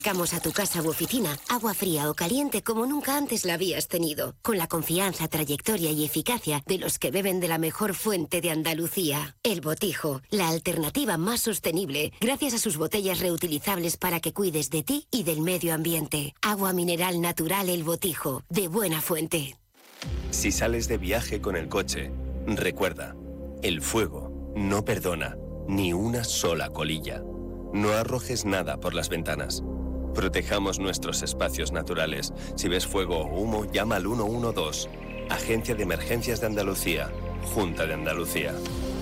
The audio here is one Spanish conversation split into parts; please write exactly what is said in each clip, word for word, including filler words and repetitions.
Vamos a tu casa u oficina, agua fría o caliente como nunca antes la habías tenido, con la confianza, trayectoria y eficacia de los que beben de la mejor fuente de Andalucía. El Botijo, la alternativa más sostenible, gracias a sus botellas reutilizables para que cuides de ti y del medio ambiente. Agua mineral natural El Botijo, de buena fuente. Si sales de viaje con el coche, recuerda, el fuego no perdona ni una sola colilla. No arrojes nada por las ventanas. Protejamos nuestros espacios naturales. Si ves fuego o humo, llama al uno uno dos. Agencia de Emergencias de Andalucía. Junta de Andalucía.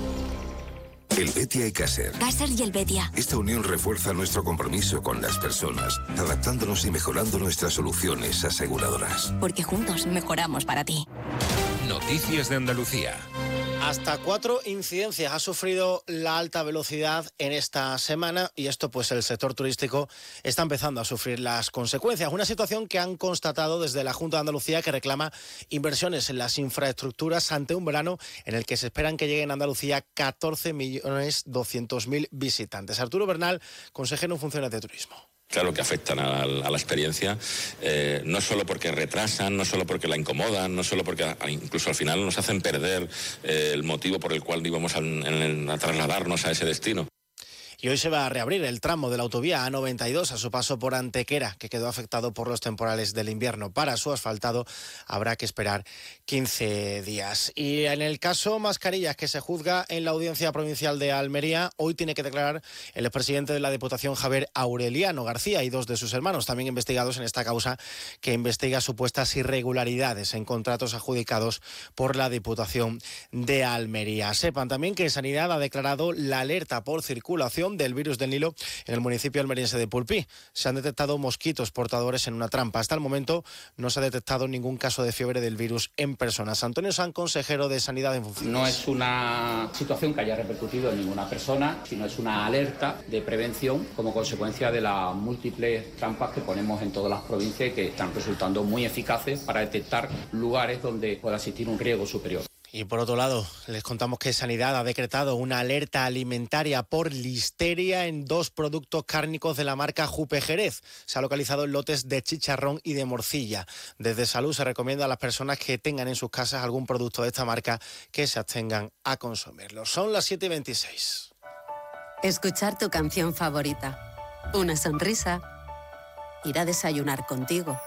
El Betia y Caser. Caser y el Betia. Esta unión refuerza nuestro compromiso con las personas, adaptándonos y mejorando nuestras soluciones aseguradoras. Porque juntos mejoramos para ti. Noticias de Andalucía. Hasta cuatro incidencias ha sufrido la alta velocidad en esta semana y esto pues el sector turístico está empezando a sufrir las consecuencias. Una situación que han constatado desde la Junta de Andalucía, que reclama inversiones en las infraestructuras ante un verano en el que se esperan que lleguen a Andalucía catorce millones doscientos mil visitantes. Arturo Bernal, consejero en funciones de turismo. Claro que afectan a, a la experiencia, eh, no solo porque retrasan, no solo porque la incomodan, no solo porque a, incluso al final nos hacen perder eh, el motivo por el cual íbamos a, en, a trasladarnos a ese destino. Y hoy se va a reabrir el tramo de la autovía A noventa y dos a su paso por Antequera, que quedó afectado por los temporales del invierno. Para su asfaltado habrá que esperar quince días. Y en el caso Mascarillas, que se juzga en la Audiencia Provincial de Almería, hoy tiene que declarar el expresidente de la Diputación, Javier Aureliano García, y dos de sus hermanos, también investigados en esta causa que investiga supuestas irregularidades en contratos adjudicados por la Diputación de Almería. Sepan también que Sanidad ha declarado la alerta por circulación del virus del Nilo en el municipio almeriense de Pulpí. Se han detectado mosquitos portadores en una trampa. Hasta el momento no se ha detectado ningún caso de fiebre del virus en personas. Antonio San, consejero de Sanidad en funciones. No es una situación que haya repercutido en ninguna persona, sino es una alerta de prevención como consecuencia de las múltiples trampas que ponemos en todas las provincias y que están resultando muy eficaces para detectar lugares donde pueda existir un riesgo superior. Y por otro lado, les contamos que Sanidad ha decretado una alerta alimentaria por listeria en dos productos cárnicos de la marca Jupe Jerez. Se ha localizado en lotes de chicharrón y de morcilla. Desde Salud se recomienda a las personas que tengan en sus casas algún producto de esta marca que se abstengan a consumirlo. Son las siete y veintiséis. Escuchar tu canción favorita, una sonrisa, ir a desayunar contigo,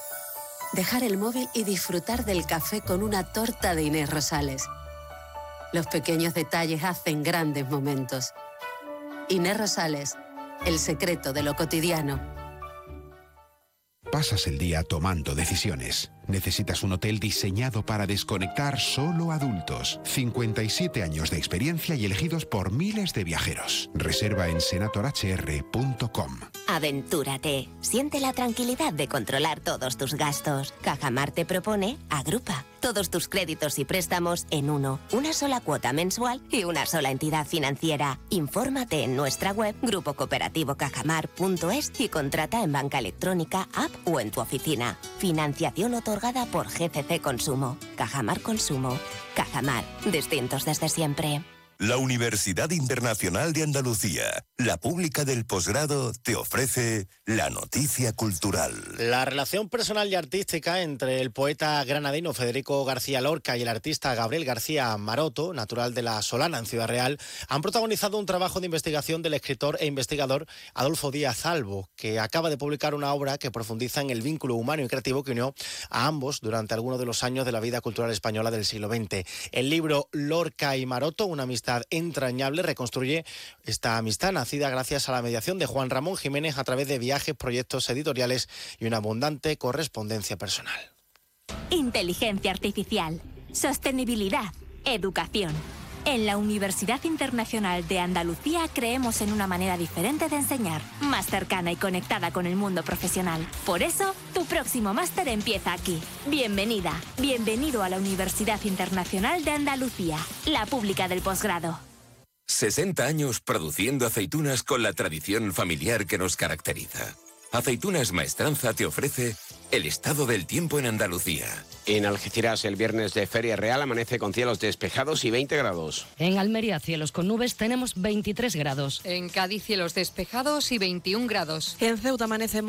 dejar el móvil y disfrutar del café con una torta de Inés Rosales. Los pequeños detalles hacen grandes momentos. Inés Rosales, el secreto de lo cotidiano. Pasas el día tomando decisiones. Necesitas un hotel diseñado para desconectar solo adultos. cincuenta y siete años de experiencia y elegidos por miles de viajeros. Reserva en senator h r punto com. Aventúrate. Siente la tranquilidad de controlar todos tus gastos. Cajamar te propone Agrupa. Todos tus créditos y préstamos en uno. Una sola cuota mensual y una sola entidad financiera. Infórmate en nuestra web grupo cooperativo cajamar punto es y contrata en banca electrónica, app o en tu oficina. Financiación otorgada por G C C Consumo. Cajamar Consumo. Cajamar. Distintos desde siempre. La Universidad Internacional de Andalucía, la pública del posgrado, te ofrece la noticia cultural. La relación personal y artística entre el poeta granadino Federico García Lorca y el artista Gabriel García Maroto, natural de La Solana, en Ciudad Real, han protagonizado un trabajo de investigación del escritor e investigador Adolfo Díaz Albo, que acaba de publicar una obra que profundiza en el vínculo humano y creativo que unió a ambos durante algunos de los años de la vida cultural española del siglo veinte. El libro Lorca y Maroto, una amistad entrañable, reconstruye esta amistad nacida gracias a la mediación de Juan Ramón Jiménez a través de viajes, proyectos editoriales y una abundante correspondencia personal. Inteligencia artificial, sostenibilidad, educación. En la Universidad Internacional de Andalucía creemos en una manera diferente de enseñar, más cercana y conectada con el mundo profesional. Por eso, tu próximo máster empieza aquí. Bienvenida, bienvenido a la Universidad Internacional de Andalucía, la pública del posgrado. sesenta años produciendo aceitunas con la tradición familiar que nos caracteriza. Aceitunas Maestranza te ofrece El estado del tiempo en Andalucía. En Algeciras el viernes de Feria Real amanece con cielos despejados y veinte grados. En Almería cielos con nubes tenemos veintitrés grados. En Cádiz cielos despejados y veintiún grados. En Ceuta amanece